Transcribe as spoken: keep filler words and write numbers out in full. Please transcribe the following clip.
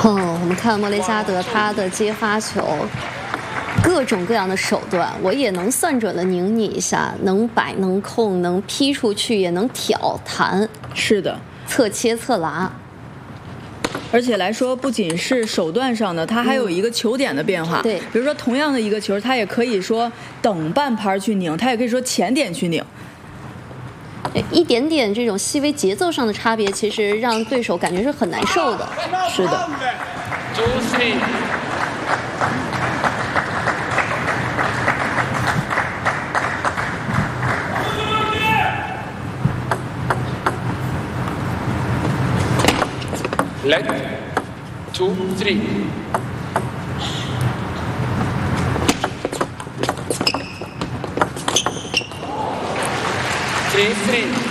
哦，我们看莫雷加德他的接发球，各种各样的手段，我也能算准了拧你一下，能摆能控，能劈出去，也能挑弹。 是的， 侧切侧拉。 而且来说，不仅是手段上的，它还有一个球点的变化。 嗯、对， 比如说同样的一个球，它也可以说等半拍去拧，它也可以说前点去拧。 一点点这种细微节奏上的差别，其实让对手感觉是很难受的。 是的。 Leg, two, three. Three, three.